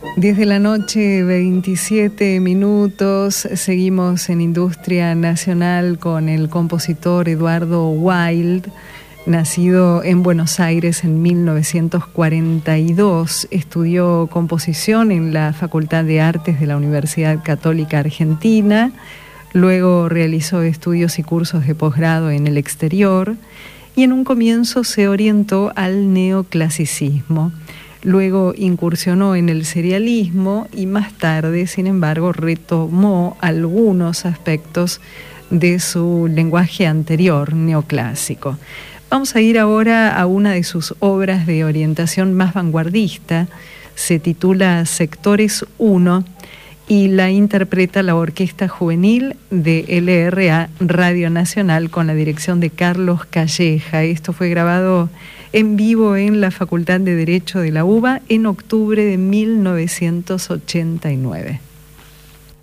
Desde la noche, 27 minutos, seguimos en Industria Nacional con el compositor Eduardo Wild, nacido en Buenos Aires en 1942. Estudió composición en la Facultad de Artes de la Universidad Católica Argentina, luego realizó estudios y cursos de posgrado en el exterior y en un comienzo se orientó al neoclasicismo. Luego incursionó en el serialismo y más tarde, sin embargo, retomó algunos aspectos de su lenguaje anterior, neoclásico. Vamos a ir ahora a una de sus obras de orientación más vanguardista. Se titula Sectores 1 y la interpreta la Orquesta Juvenil de LRA Radio Nacional con la dirección de Carlos Calleja. Esto fue grabado en vivo en la Facultad de Derecho de la UBA en octubre de 1989.